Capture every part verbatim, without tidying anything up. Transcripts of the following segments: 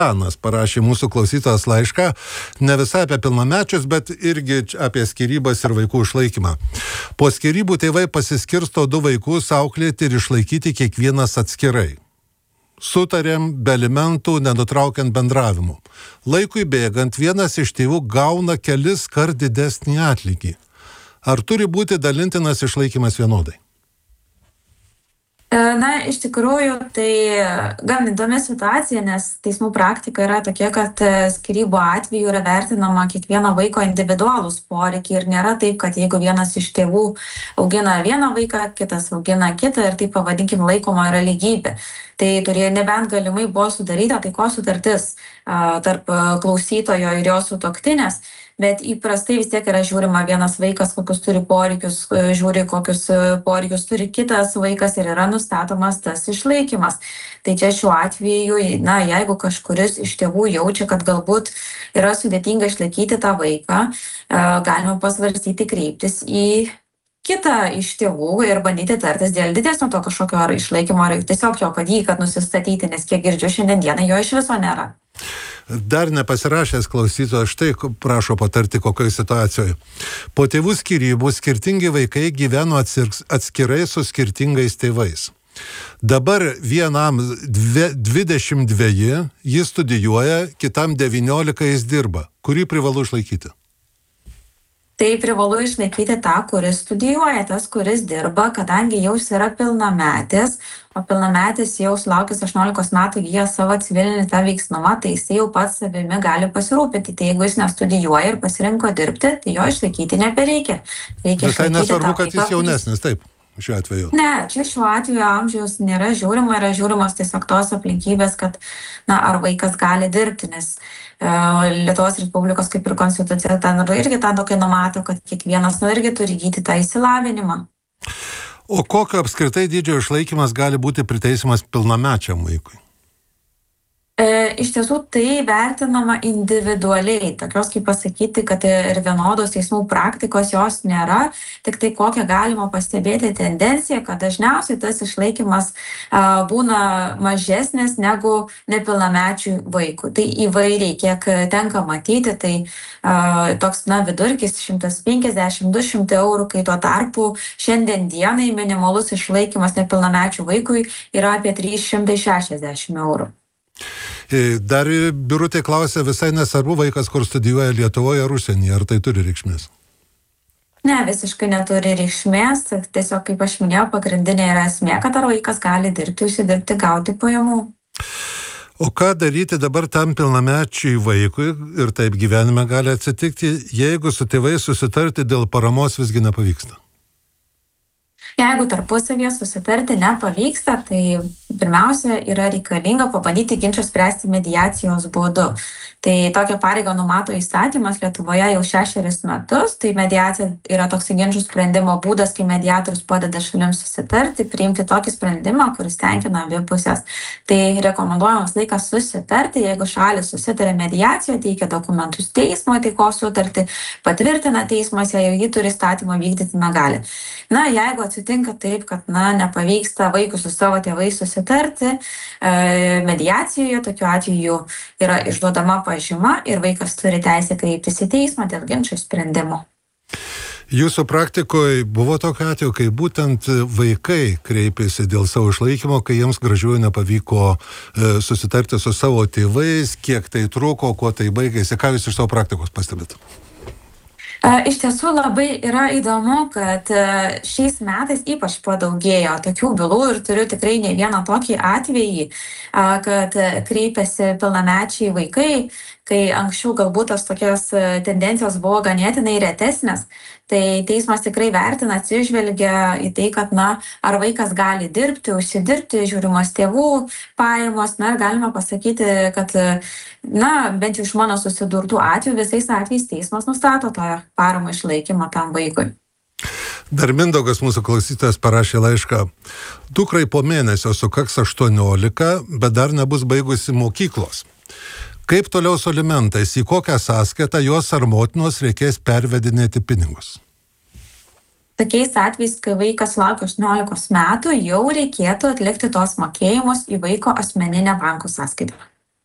Anas parašė mūsų klausytojas laišką, ne visai apie pilnamečius, bet irgi apie skyrybas ir vaikų išlaikymą. Po skyrybų tėvai pasiskirsto du vaikus auklėti ir išlaikyti kiekvienas atskirai. Sutarėm be alimentų, nenutraukiant bendravimų. Laikui bėgant vienas iš tėvų gauna kelis kart didesnį atlygį. Ar turi būti dalintinas išlaikymas vienodai? Na, iš tikrųjų, tai gan įdomi situacija, nes teismų praktika yra tokia, kad skyrybų atveju yra vertinama kiekvieno vaiko individualūs poreikiai ir nėra taip, kad jeigu vienas iš tėvų augina vieną vaiką, kitas augina kitą ir tai pavadinkim laikoma yra lygybė. Tai turėjo nebent galimai buvo sudaryta taikos sutartis tarp klausytojo ir jo sutuoktinės, bet įprastai vis tiek yra žiūrima vienas vaikas, kokius turi poreikius, žiūri, kokius poreikius turi kitas vaikas ir yra nustatomas tas išlaikymas. Tai čia šiuo atveju, na, jeigu kažkuris iš tėvų jaučia, kad galbūt yra sudėtinga išlaikyti tą vaiką, galima pasvarstyti kreiptis į kitą iš tėvų ir bandyti tartis dėl didesnio to kažkokio ar išlaikymo, ar tiesiog jo padėjai, kad nusistatyti, nes kiek girdžiu šiandien dieną jo iš viso nėra. Dar nepasirašęs klausytojas štai prašo patarti kokioje situacijoje. Po tėvų skyrybų skirtingi vaikai gyveno atskirai su skirtingais tėvais. Dabar vienam dvidešimt dveji, jis studijuoja, kitam devyniolika jis dirba. Kurį privalu išlaikyti? Tai privalu išlaikyti tą, kuris studijuoja, tas, kuris dirba, kadangi jau jis yra pilnametis, o pilnametis jau sulaukęs aštuoniolikos metų įgyja savo civilinį tą veiksnumą, tai jis jau pats savimi gali pasirūpinti. Tai jeigu jis nestudijuoja ir pasirinko dirbti, tai jo išlaikyti nebereikia. Visai nesvarbu, kad jis jaunesnis, taip, šiuo atveju. Ne, čia šiuo atveju amžiaus nėra žiūrima, yra žiūrimas tiesiog tos aplinkybės, kad, na, ar vaikas gali dirbti, nes Lietuvos Respublikos kaip ir konstitucija ten irgi tą tokį numato, kad kiekvienas nu irgi turi įgyti tą išsilavinimą. O kokio apskritai dydžio išlaikymas gali būti priteisimas pilnamečiam vaikui? E, iš tiesų tai vertinama individualiai, tokios kaip pasakyti, kad ir vienodos teismų praktikos jos nėra, tik tai kokią galima pastebėti tendenciją, kad dažniausiai tas išlaikymas a, būna mažesnis negu nepilnamečių vaikų. Tai įvairiai, kiek tenka matyti, tai a, toks na, vidurkis šimtas penkiasdešimt du šimtai eurų, kai tuo tarpu šiandien dienai minimalus išlaikymas nepilnamečių vaikui yra apie trys šimtai šešiasdešimt eurų. Dar Birutė klausė, visai nesvarbu vaikas, kur studijuoja Lietuvoje ar užsienyje, ar tai turi reikšmės? Ne, visiškai neturi reikšmės, tiesiog, kaip aš minėjau, pagrindinė yra esmė, kad ar vaikas gali dirbti, užsidirbti, gauti pajamų. O ką daryti dabar tam pilnamečiui vaikui, ir taip gyvenime gali atsitikti, jeigu su tėvais susitarti dėl paramos visgi nepavyksta? Jeigu tarpusavyje susitarti nepavyksta, tai pirmiausia yra reikalinga pabandyti ginčą spręsti mediacijos būdu. Tai tokią pareigą numato įstatymas Lietuvoje jau šešerius metus. Tai mediacija yra toks ginčų sprendimo būdas, kai mediatorius padeda šalims susitarti, priimti tokį sprendimą, kuris tenkina abi pusės. Tai rekomenduojamas laikas susitarti, jeigu šalis susitarė mediacijoje, teikia dokumentus teismo taikos sutartį, patvirtina teismas, jei jį turi įstatymą vykdyti negali. Na, jeigu atsitinka taip, kad na, nepavyksta vaikui su savo tėvais susitarti, e, mediacijoje tokiu atveju yra išduodama pažyma ir vaikas turi teisę kreiptis į teismą dėl ginčų sprendimo. Jūsų praktikoje buvo tokio atveju, kai būtent vaikai kreipėsi dėl savo išlaikymo, kai jiems gražiuoju nepavyko e, susitarti su savo tėvais, kiek tai truko, kuo tai baigėsi, ką jūs iš savo praktikos pastebėt? Iš tiesų labai yra įdomu, kad šiais metais ypač padaugėjo tokių bylų ir turiu tikrai ne vieną tokį atvejį, kad kreipiasi pilnamečiai vaikai, kai anksčiau galbūt tos tokios tendencijos buvo ganėtinai retesnės. Tai teismas tikrai vertina, atsižvelgia į tai, kad na, ar vaikas gali dirbti, užsidirbti, žiūrimos tėvų pajamos, na ir galima pasakyti, kad na, bent jau iš mano susidurtų atvejų, visais atvejais teismas nustato tą paramą išlaikymą tam vaikui. Dar Mindaugas mūsų klausytojas parašė laišką. Dukrai po mėnesio sukaks aštuoniolika, bet dar nebus baigusi mokyklos. Kaip toliau su alimentais, į kokią sąskaitą jos ar motinos reikės pervedinėti pinigus? Tokiais atvejais, kai vaikas laukia aštuoniolikos metų, jau reikėtų atlikti tos mokėjimus į vaiko asmeninę bankų sąskaitą.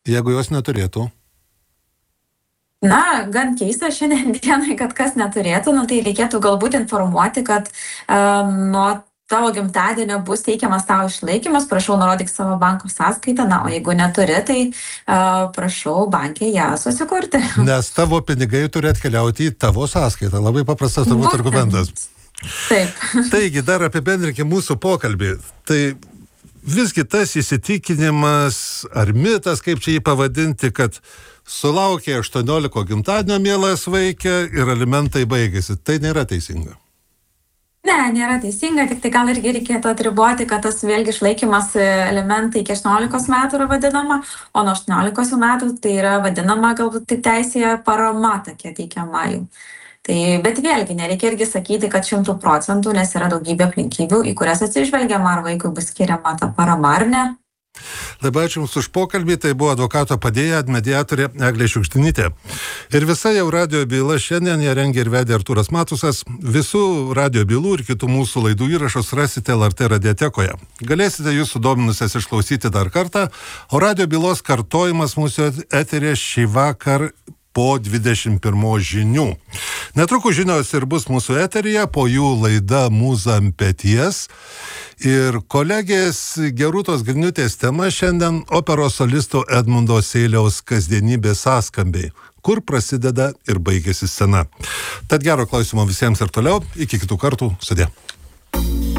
Jeigu jos neturėtų? Na, gan keista šiandien dienai, kad kas neturėtų, nu, tai reikėtų galbūt informuoti, kad um, nuo tavo gimtadienio bus teikiamas tavo išlaikymas, prašau nurodyk savo banko sąskaitą, na, o jeigu neturi, tai uh, prašau bankė ją susikurti. Nes tavo pinigai turi atkeliauti į tavo sąskaitą, labai paprastas turbūt Būtent. argumentas. Taip. Taigi, dar apibendrinkime mūsų pokalbį. Tai visgi tas įsitikinimas ar mitas, kaip čia jį pavadinti, kad sulaukė aštuoniolikos gimtadienio mielas vaikė ir alimentai baigėsi. Tai nėra teisinga. Ne, nėra teisinga, tik tai gal irgi reikėtų atriboti, kad tas vėlgi išlaikymas alimentai iki aštuoniolikos metų yra vadinama, o nuo aštuoniolikos metų tai yra vadinama galbūt taip teisėje parama tokia teikiama jų. Tai, bet vėlgi nereikia irgi sakyti, kad šimtų procentų, nes yra daugybė aplinkybių, į kurias atsižvelgiama, ar vaikui bus skiriama ta parama ar ne. Labai ačiū Jums už pokalbį, tai buvo advokato padėjėja, mediatorė Eglė Šiukštinytė. Ir visa jau radijo byla šiandien ją rengė ir vedė Artūras Matusas. Visų radijo bylų ir kitų mūsų laidų įrašus rasite L R T radiotekoje. Galėsite Jūsų dominusias išklausyti dar kartą, o radijo bylos kartojimas mūsų eterė šį vakar po dvidešimt pirmos žinių. Netrukus žinios ir bus mūsų eteryje, po jų laida Mūza ant peties. Ir kolegės Gerūtos Griniūtės tema šiandien operos solisto Edmundo Seiliaus kasdienybės sąskambiai, kur prasideda ir baigėsi scena. Tad gero klausimo visiems ir toliau, iki kitų kartų, sudie.